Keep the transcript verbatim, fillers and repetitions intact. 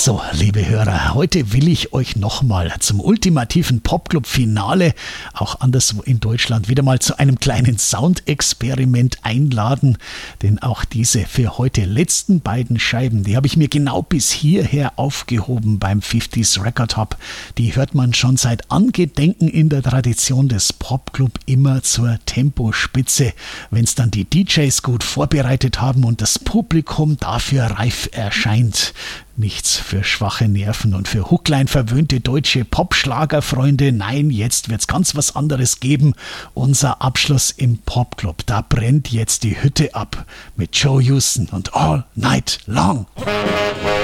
So, liebe Hörer, heute will ich euch nochmal zum ultimativen Popclub-Finale, auch anderswo in Deutschland, wieder mal zu einem kleinen Soundexperiment einladen. Denn auch diese für heute letzten beiden Scheiben, die habe ich mir genau bis hierher aufgehoben beim fünfziger Record Hub. Die hört man schon seit Angedenken in der Tradition des Popclub immer zur Tempospitze, wenn es dann die D Js gut vorbereitet haben und das Publikum dafür reif erscheint. Nichts für schwache Nerven und für Hucklein verwöhnte deutsche Popschlagerfreunde. Nein, jetzt wird's ganz was anderes geben. Unser Abschluss im Popclub. Da brennt jetzt die Hütte ab mit Joe Houston und All Night Long.